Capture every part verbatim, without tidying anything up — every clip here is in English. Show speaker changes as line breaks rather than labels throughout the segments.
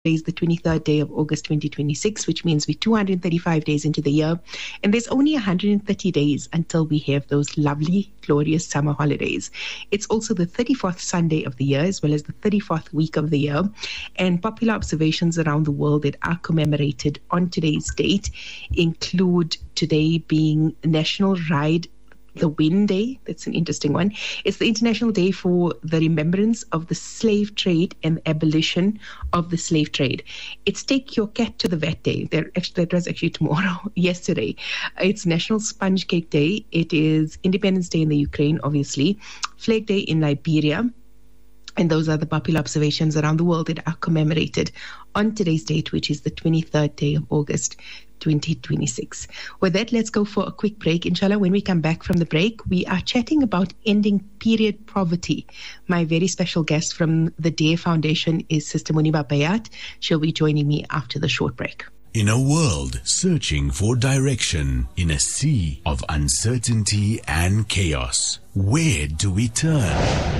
Today is the twenty-third day of August twenty twenty-six, which means we're two hundred thirty-five days into the year. And there's only one hundred thirty days until we have those lovely, glorious summer holidays. It's also the thirty-fourth Sunday of the year, as well as the thirty-fourth week of the year. And popular observations around the world that are commemorated on today's date include today being National Ride the Wind Day. That's an interesting one. It's the International Day for the Remembrance of the Slave Trade and the Abolition of the Slave Trade. It's Take Your Cat to the Vet Day. There, actually, that was actually tomorrow, yesterday. It's National Sponge Cake Day. It is Independence Day in the Ukraine, obviously. Flag Day in Liberia. And those are the popular observations around the world that are commemorated on today's date, which is the twenty-third day of August, twenty twenty-six. With that, let's go for a quick break. Inshallah, when we come back from the break, we are chatting about ending period poverty. My very special guest from the D A Foundation is Sister Muniba Bayat. She'll be joining me after the short break.
In a world searching for direction, in a sea of uncertainty and chaos, where do we turn?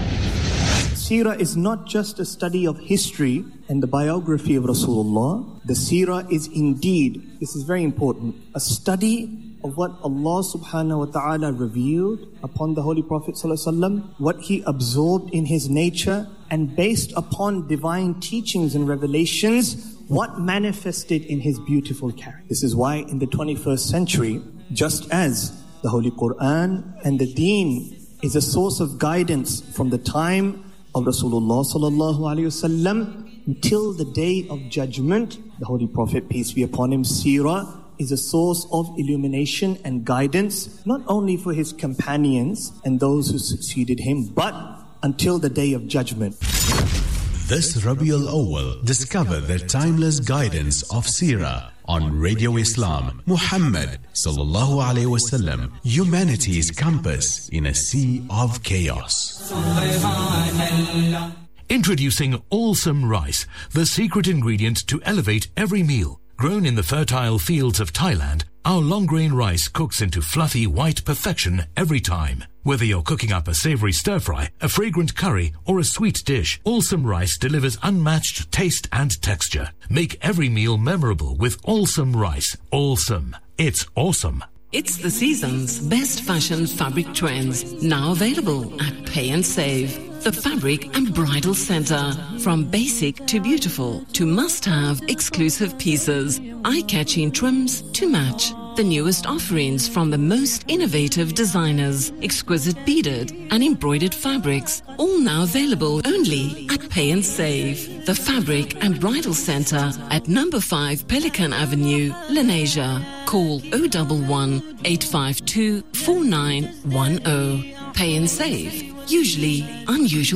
Seerah is not just a study of history and the biography of Rasulullah. The Seerah is indeed, this is very important, a study of what Allah subhanahu wa ta'ala revealed upon the Holy Prophet sallallahu alaihi wasallam, what he absorbed in his nature, and based upon divine teachings and revelations, what manifested in his beautiful character. This is why in the twenty-first century, just as the Holy Quran and the Deen is a source of guidance from the time of Rasulullah sallallahu alaihi wasallam until the day of judgment, the Holy Prophet, peace be upon him, Seerah is a source of illumination and guidance, not only for his companions and those who succeeded him, but until the day of judgment.
This Rabiul Awwal, discover the timeless guidance of Seerah on Radio Islam. Muhammad sallallahu alaihi wasallam, humanity's compass in a sea of chaos.
Introducing Awesome Rice, the secret ingredient to elevate every meal. Grown in the fertile fields of Thailand, our long-grain rice cooks into fluffy white perfection every time. Whether you're cooking up a savory stir-fry, a fragrant curry, or a sweet dish, Awesome Rice delivers unmatched taste and texture. Make every meal memorable with Awesome Rice. Awesome. It's awesome.
It's the season's best fashion fabric trends, now available at Pay and Save. The Fabric and Bridal Center. From basic to beautiful to must-have exclusive pieces, eye-catching trims to match. The newest offerings from the most innovative designers, exquisite beaded and embroidered fabrics, all now available only at Pay and Save. The Fabric and Bridal Center at number five Pelican Avenue, Lenasia. Call oh one one, eight five two, four nine one oh. Pay and Save. Usually unusual.